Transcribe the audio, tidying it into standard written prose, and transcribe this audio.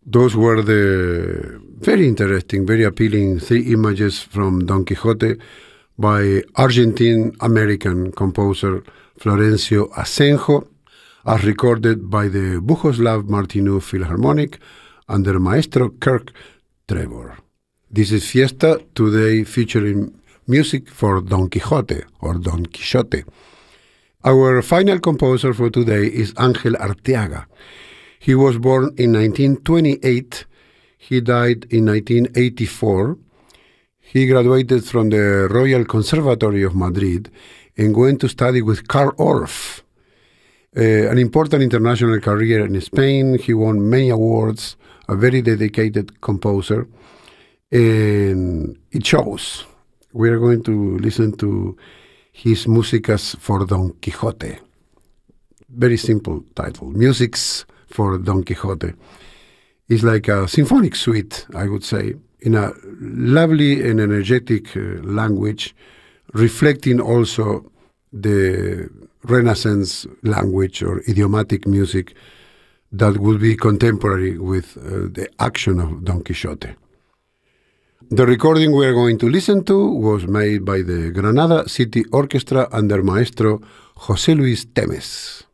Those were the very interesting, very appealing 3 images from Don Quixote by Argentine-American composer Florencio Asenjo, as recorded by the Buchoslav Martinu Philharmonic under Maestro Kirk Trevor. This is Fiesta, today featuring music for Don Quixote, or Don Quixote. Our final composer for today is Ángel Arteaga. He was born in 1928. He died in 1984. He graduated from the Royal Conservatory of Madrid and went to study with Carl Orff. An important international career in Spain. He won many awards, a very dedicated composer, and it shows. We are going to listen to his Músicas for Don Quixote. Very simple title, Musics for Don Quixote. It's like a symphonic suite, I would say, in a lovely and energetic language, reflecting also the Renaissance language or idiomatic music that would be contemporary with the action of Don Quixote. The recording we are going to listen to was made by the Granada City Orchestra under Maestro José Luis Temes.